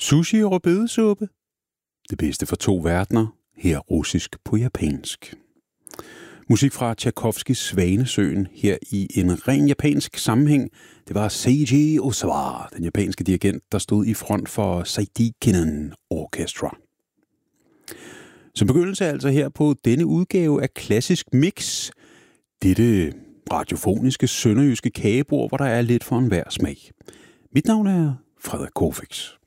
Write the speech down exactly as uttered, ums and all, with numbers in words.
Sushi og rødbedesuppe. Det bedste fra to verdener, her russisk på japansk. Musik fra Tchaikovskys Svanesøen her i en ren japansk sammenhæng. Det var Seiji Ozawa, den japanske dirigent, der stod i front for Saidikinen Orchestra. Som begyndelse altså her på denne udgave af Klassisk Mix, dette radiofoniske sønderjyske kagebord, hvor der er lidt for enhver smag. Mit navn er Frederik Kofix.